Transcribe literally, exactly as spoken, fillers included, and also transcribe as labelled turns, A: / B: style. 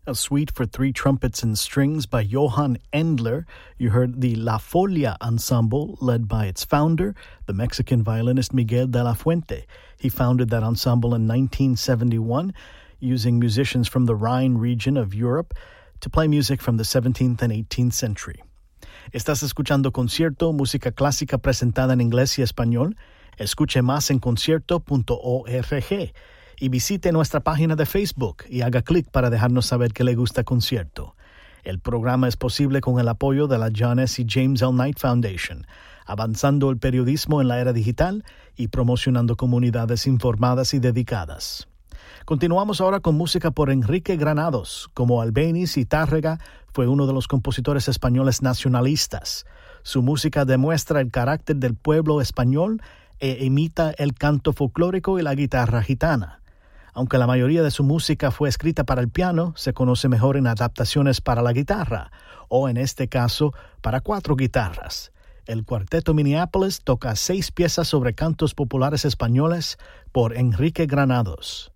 A: a suite for three trumpets and strings by Johann Endler. You heard the La Folia Ensemble, led by its founder, the Mexican violinist Miguel de la Fuente. He founded that ensemble in nineteen seventy-one, using musicians from the Rhine region of Europe to play music from the seventeenth and eighteenth century. Estás escuchando Concierto, música clásica presentada en inglés y español. Escuche más en concierto punto org y visite nuestra página de Facebook y haga clic para dejarnos saber que le gusta Concierto. El programa es posible con el apoyo de la John S. y James L. Knight Foundation, avanzando el periodismo en la era digital y promocionando comunidades informadas y dedicadas. Continuamos ahora con música por Enrique Granados. Como Albéniz y Tárrega, fue uno de los compositores españoles nacionalistas. Su música demuestra el carácter del pueblo español e imita el canto folclórico y la guitarra gitana. Aunque la mayoría de su música fue escrita para el piano, se conoce mejor en adaptaciones para la guitarra, o en este caso, para cuatro guitarras. El Cuarteto Minneapolis toca seis piezas sobre cantos populares españoles por Enrique Granados.